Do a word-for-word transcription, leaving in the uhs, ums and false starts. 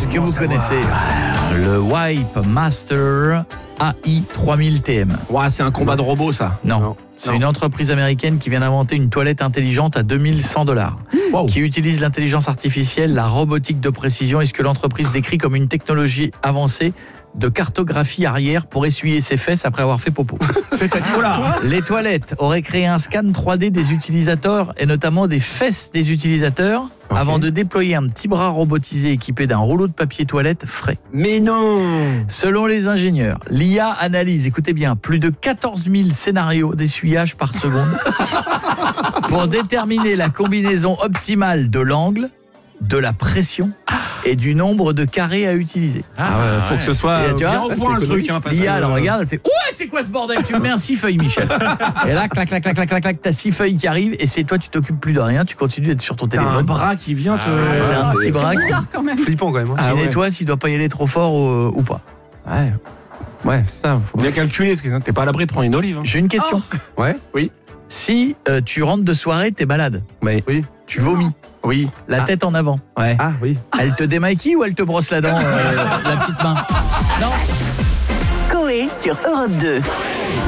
que vous connaissez le Wipe Master A I trois mille T M? Ouais, c'est un combat de robots, ça. Non, Non. c'est Non. une entreprise américaine qui vient d'inventer une toilette intelligente à deux mille cent dollars, Wow. qui utilise l'intelligence artificielle, la robotique de précision et ce que l'entreprise décrit comme une technologie avancée de cartographie arrière pour essuyer ses fesses après avoir fait popo. C'est-à-dire, oh là, Les toilettes auraient créé un scan trois D des utilisateurs et notamment des fesses des utilisateurs Ok. avant de déployer un petit bras robotisé équipé d'un rouleau de papier toilette frais. mais non. Selon les ingénieurs, l'I A analyse, écoutez bien, plus de quatorze mille scénarios d'essuyage par seconde pour déterminer la combinaison optimale de l'angle, de la pression et du nombre de carrés à utiliser. Ah ouais, faut que ce soit Et tu vois, bien au ah, point c'est le truc. Hein, parce L'I A, que, elle euh, regarde, elle fait « Ouais, c'est quoi ce bordel? Tu me mets un six feuilles, Michel. » Et là, clac, clac, clac, clac, clac, clac, t'as six feuilles qui arrivent et c'est toi, tu t'occupes plus de rien, tu continues d'être sur ton T'as un téléphone. bras qui vient te... T'as un c'est- petit bras qui, Bizarre quand même. Flippant quand même. hein. Ah qui ouais. nettoie s'il doit pas y aller trop fort ou, ou pas. Ouais, ouais, c'est ça, faut bien calculer, parce que t'es pas à l'abri de prendre une olive. Hein. J'ai une question. Ouais. Si euh, tu rentres de soirée, t'es malade, Mais Oui. tu vomis, oui, la Ah. tête en avant, ouais. Ah oui. elle te démaquille ou elle te brosse la dent, euh, la petite main? Non. Coé sur Europe deux.